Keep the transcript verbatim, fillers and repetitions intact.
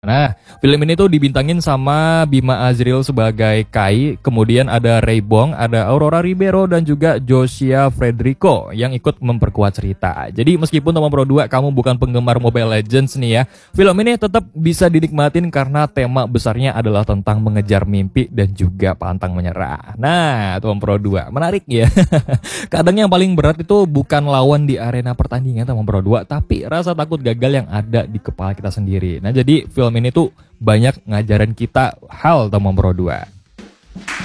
Nah, film ini tuh dibintangin sama Bima Azril sebagai Kai, kemudian ada Ray Bong, ada Aurora Ribeiro, dan juga Josia Frederico yang ikut memperkuat cerita. Jadi meskipun teman Pro dua kamu bukan penggemar Mobile Legends nih ya, film ini tetap bisa dinikmatin karena tema besarnya adalah tentang mengejar mimpi dan juga pantang menyerah. Nah, teman Pro dua, menarik ya. Kadang yang paling berat itu bukan lawan di arena pertandingan teman Pro dua, tapi rasa takut gagal yang ada di kepala kita sendiri. Nah, jadi film ini tuh banyak ngajarin kita hal teman Pro dua.